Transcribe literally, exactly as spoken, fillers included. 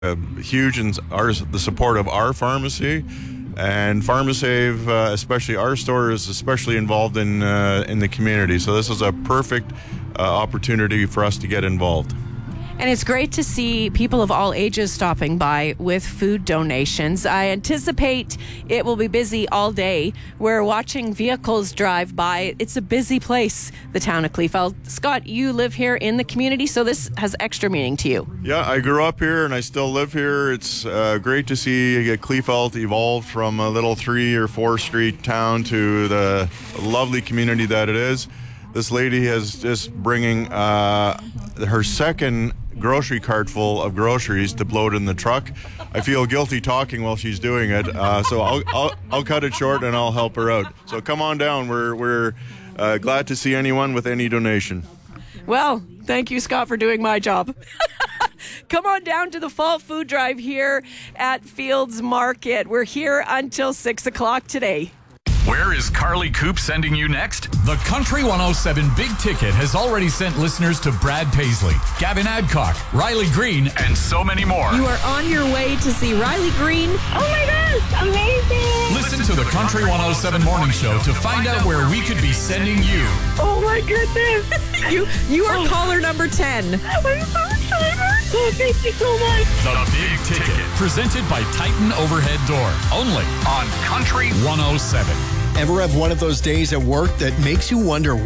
Uh, huge in our, the support of our pharmacy, and PharmaSave, uh, especially our store, is especially involved in uh, in the community. So this is a perfect uh, opportunity for us to get involved. And it's great to see people of all ages stopping by with food donations. I anticipate it will be busy all day. We're watching vehicles drive by. It's a busy place, the town of Kleefeld. Scott, you live here in the community, so this has extra meaning to you. Yeah, I grew up here and I still live here. It's uh, great to see Kleefeld evolve from a little three or four street town to the lovely community that it is. This lady is just bringing uh, her second grocery cart full of groceries to load in the truck. I feel guilty talking while she's doing it, uh, so I'll, I'll I'll cut it short and I'll help her out. So come on down. We're we're uh, glad to see anyone with any donation. Well, thank you, Scott, for doing my job. Come on down to the Fall Food Drive here at Fields Market. We're here until six o'clock today. Where is Carly Coop sending you next? The Country one oh seven Big Ticket has already sent listeners to Brad Paisley, Gavin Adcock, Riley Green, and so many more. You are on your way to see Riley Green. Oh my gosh, amazing! Listen, Listen to the Country one oh seven Morning Show to find out where we could be sending you. Oh my goodness! you you are oh. caller number ten. I'm so excited! Oh, thank you so much. The Big Ticket, presented by Titan Overhead Door, only on Country one oh seven. Ever have one of those days at work that makes you wonder